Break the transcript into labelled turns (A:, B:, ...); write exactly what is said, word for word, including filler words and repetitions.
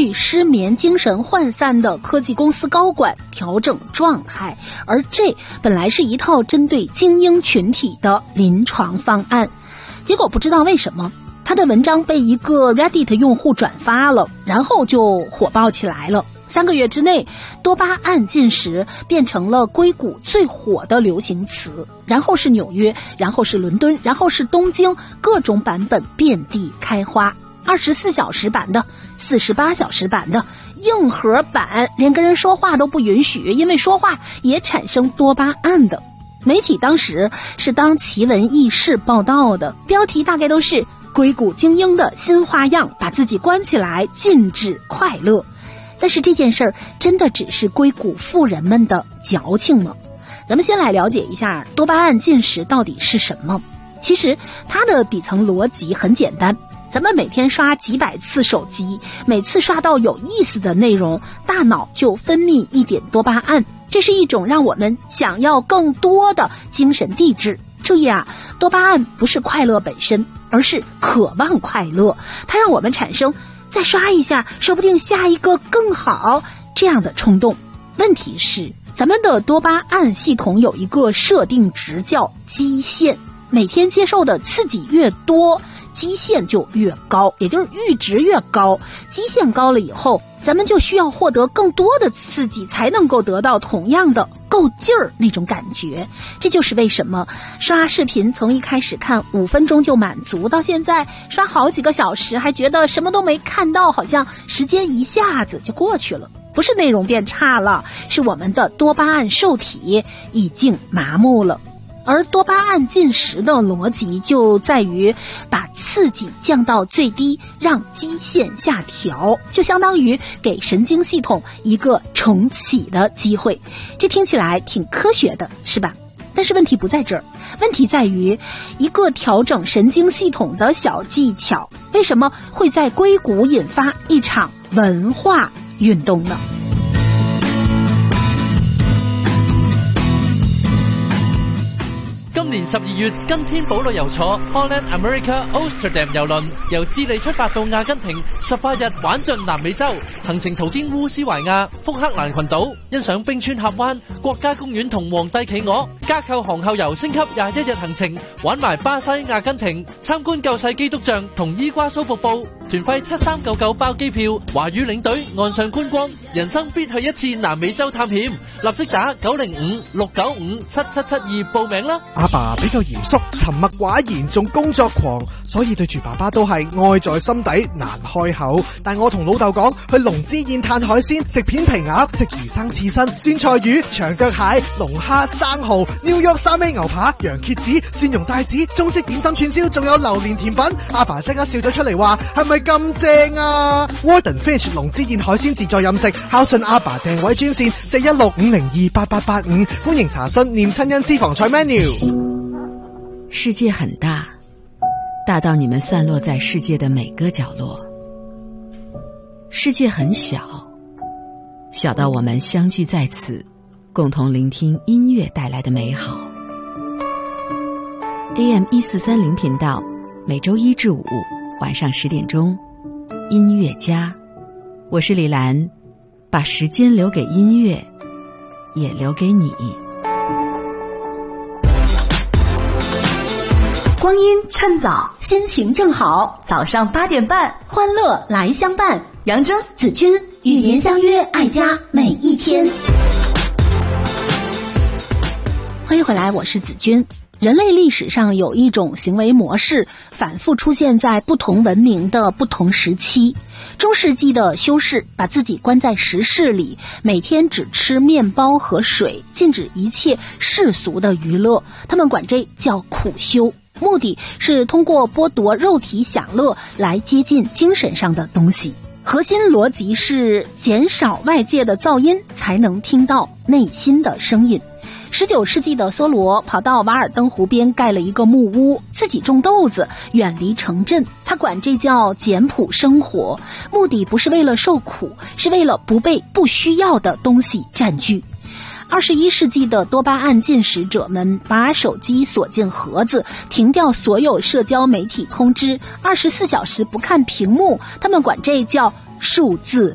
A: 虑、失眠、精神涣散的科技公司高管调整状态，而这本来是一套针对精英群体的临床方案。结果不知道为什么，他的文章被一个 Reddit 用户转发了，然后就火爆起来了。三个月之内，多巴胺进食变成了硅谷最火的流行词，然后是纽约，然后是伦敦，然后是东京，各种版本遍地开花。二十四小时版的，四十八小时版的，硬核版，连跟人说话都不允许，因为说话也产生多巴胺的。媒体当时是当奇闻异事报道的，标题大概都是硅谷精英的新花样，把自己关起来禁止快乐。但是这件事儿真的只是硅谷富人们的矫情吗？咱们先来了解一下多巴胺进食到底是什么。其实它的底层逻辑很简单，咱们每天刷几百次手机，每次刷到有意思的内容，大脑就分泌一点多巴胺，这是一种让我们想要更多的精神递质。注意啊，多巴胺不是快乐本身，而是渴望快乐，它让我们产生再刷一下，说不定下一个更好这样的冲动。问题是，咱们的多巴胺系统有一个设定值叫基线，每天接受的刺激越多，基线就越高，也就是阈值越高。基线高了以后，咱们就需要获得更多的刺激，才能够得到同样的够劲儿那种感觉。这就是为什么刷视频从一开始看五分钟就满足，到现在刷好几个小时还觉得什么都没看到，好像时间一下子就过去了。不是内容变差了，是我们的多巴胺受体已经麻木了。而多巴胺进食的逻辑就在于把刺激降到最低，让基线下调，就相当于给神经系统一个重启的机会。这听起来挺科学的，是吧？但是问题不在这儿，问题在于一个调整神经系统的小技巧，为什么会在硅谷引发一场文化运动呢？
B: 今年十二月，跟天寶旅遊坐 Holland America Amsterdam 郵輪由智利出發到阿根廷，十八日玩盡南美洲，行程途經烏斯懷亞、福克蘭群島，欣賞冰川峽灣、國家公園同皇帝企鵝，加購航後遊升級廿一日行程，玩埋巴西、阿根廷，參觀救世基督像同伊瓜蘇瀑布，團費七三九九包機票，華語領隊岸上觀光，人生必去一次南美洲探險，立即打九零五六九五七七七二報名啦！
C: 阿爸比較嚴肅，沉默寡言，仲工作狂，所以對住爸爸都係愛在心底難開口。但我同老豆講，去龍之宴嘆海鮮，食片皮鴨，食魚生刺身、酸菜魚、長腳蟹、龍蝦、生蠔、New York三味牛扒、羊蝎子、蒜蓉帶子、中式點心串燒，仲有榴蓮甜品。阿爸即刻笑咗出嚟話：係咪咁正啊 ？Warden Fish 龍之宴海鮮自助飲食，孝順阿爸訂位專線四一六五零二八八八五，歡迎查詢念親恩私房菜 menu。
D: 世界很大，大到你们散落在世界的每个角落。世界很小，小到我们相聚在此，共同聆听音乐带来的美好。A M 一四三零频道，每周一至五晚上十点钟，音乐家，我是李兰，把时间留给音乐，也留给你。
A: 光阴趁早，心情正好，早上八点半，欢乐来相伴。杨铮、子君与您相约爱家每一天。欢迎回来，我是子君。人类历史上有一种行为模式反复出现在不同文明的不同时期。中世纪的修士把自己关在石室里，每天只吃面包和水，禁止一切世俗的娱乐，他们管这叫苦修，目的是通过剥夺肉体享乐来接近精神上的东西。核心逻辑是减少外界的噪音，才能听到内心的声音。十九世纪的梭罗跑到瓦尔登湖边盖了一个木屋，自己种豆子，远离城镇。他管这叫简朴生活，目的不是为了受苦，是为了不被不需要的东西占据。二十一世纪的多巴胺进食者们把手机锁进盒子，停掉所有社交媒体通知，二十四小时不看屏幕，他们管这叫数字